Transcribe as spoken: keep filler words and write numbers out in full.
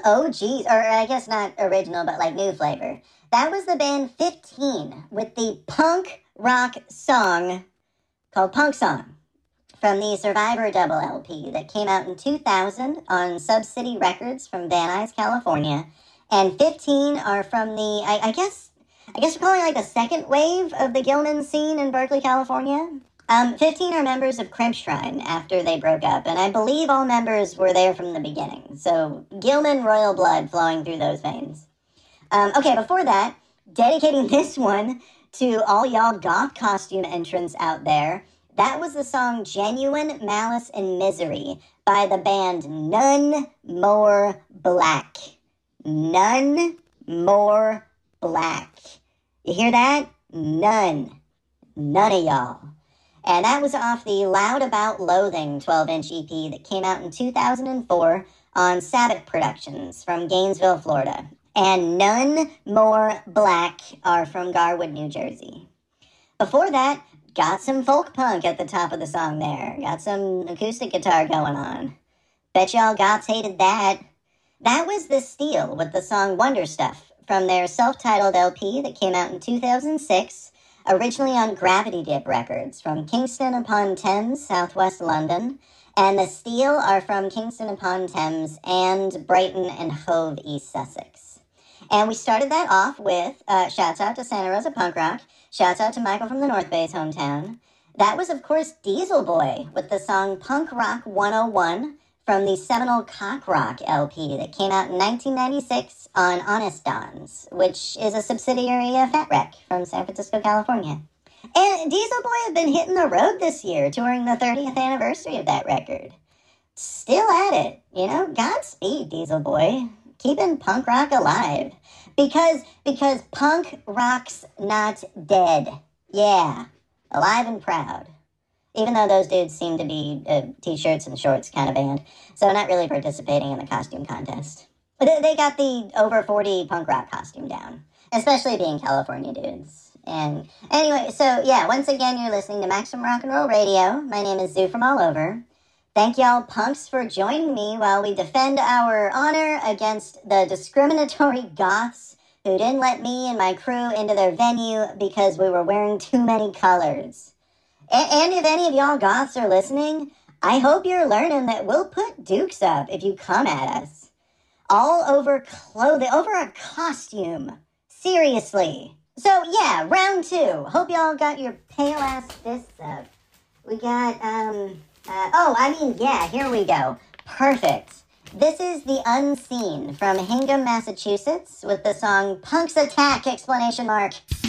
O Gs, or I guess not original, but like new flavor. That was the band fifteen with the punk rock song called Punk Song from the Survivor double L P that came out in two thousand on Subcity Records from Van Nuys, California. And fifteen are from the, I, I guess, I guess we're calling it like the second wave of the Gilman scene in Berkeley, California. Um, fifteen are members of Crimpshrine after they broke up, and I believe all members were there from the beginning. So Gilman royal blood flowing through those veins. Um, okay, before that, dedicating this one to all y'all goth costume entrants out there, that was the song Genuine Malice and Misery by the band None More Black. None More Black. You hear that? None. None of y'all. And that was off the Loud About Loathing twelve-inch E P that came out in two thousand four on Sabbath Productions from Gainesville, Florida. And None More Black are from Garwood, New Jersey. Before that, got some folk punk at the top of the song there. Got some acoustic guitar going on. Bet y'all goths hated that. That was The Steel with the song Wonder Stuff from their self-titled L P that came out in two thousand six, originally on Gravity Dip Records from Kingston upon Thames, southwest London. And The Steel are from Kingston upon Thames and Brighton and Hove, East Sussex. And we started that off with, uh, shouts out to Santa Rosa Punk Rock, shouts out to Michael from the North Bay's hometown. That was, of course, Diesel Boy with the song Punk Rock one oh one from the seminal Cock Rock L P that came out in nineteen ninety-six on Honest Dons, which is a subsidiary of Fat Wreck from San Francisco, California. And Diesel Boy have been hitting the road this year, touring the thirtieth anniversary of that record. Still at it, you know? Godspeed, Diesel Boy. Keeping punk rock alive. Because, because punk rock's not dead. Yeah. Alive and proud. Even though those dudes seem to be a t-shirts and shorts kind of band. So not really participating in the costume contest. But they got the over forty punk rock costume down. Especially being California dudes. And anyway, so yeah, once again, you're listening to Maximum Rock and Roll Radio. My name is Zoo from all over. Thank y'all punks for joining me while we defend our honor against the discriminatory goths who didn't let me and my crew into their venue because we were wearing too many colors. A- and if any of y'all goths are listening, I hope you're learning that we'll put dukes up if you come at us. All over clothing, over a costume. Seriously. So yeah, round two. Hope y'all got your pale ass fists up. We got, um... Uh, oh, I mean, yeah, here we go. Perfect. This is The Unseen from Hingham, Massachusetts with the song Punks Attack! Explanation mark.